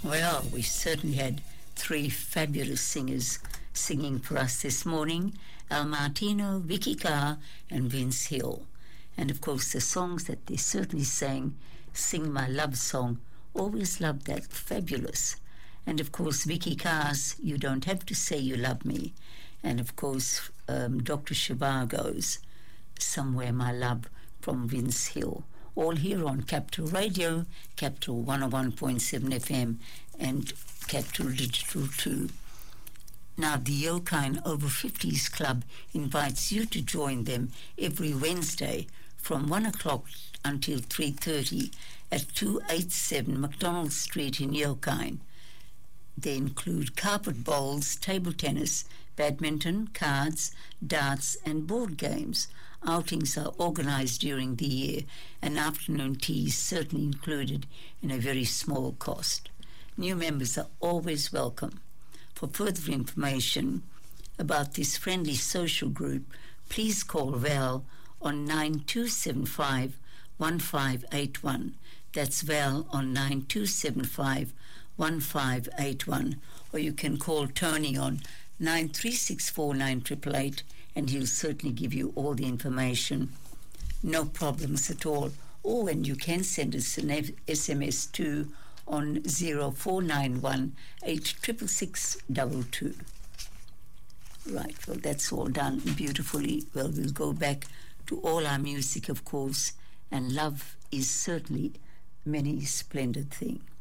Well, we certainly had three fabulous singers singing for us this morning, Al Martino, Vicky Carr and Vince Hill. And of course the songs that they certainly sang, Sing My Love Song, always loved that, fabulous. And of course Vicky Carr's You Don't Have to Say You Love Me. And of course Dr. Zhivago's Somewhere My Love from Vince Hill. All here on Capital Radio, Capital 101.7 FM and Capital Digital 2. Now, the Yokine Over 50s Club invites you to join them every Wednesday from 1 o'clock until 3:30 at 287 McDonald Street in Yokine. They include carpet bowls, table tennis, badminton, cards, darts and board games. Outings are organised during the year and afternoon tea is certainly included in a very small cost. New members are always welcome. For further information about this friendly social group, please call Val on 9275 1581. That's Val on 9275 1581. Or you can call Tony on 9364 9888 and he'll certainly give you all the information. No problems at all. Oh, and you can send us an SMS too on 0491 86622. Right, well, that's all done beautifully. Well, we'll go back to all our music, of course, and love is certainly many splendid thing.